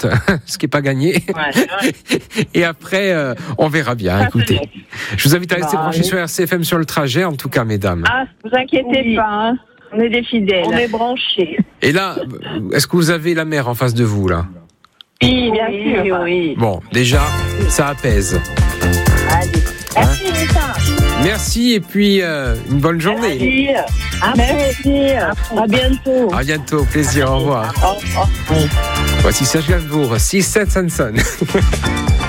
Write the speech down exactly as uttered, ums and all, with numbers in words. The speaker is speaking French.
porte, ce qui n'est pas gagné. Ouais. Et après, euh, on verra bien. Ça, Écoutez, je vous invite à rester Bah, branchés oui. sur R C F M sur le trajet, en tout cas, mesdames. Ah, vous inquiétez Oui. pas, hein. On est des fidèles. On est branchés. Et là, est-ce que vous avez la mer en face de vous, là? Oui, bien Oui, sûr. oui. Bon, déjà, ça apaise. Allez. Merci, Rita. Merci et puis euh, une bonne journée. Merci. À bientôt. À bientôt, plaisir, au revoir. Au revoir. Voici Serge Gainsbourg, six sept Sanson.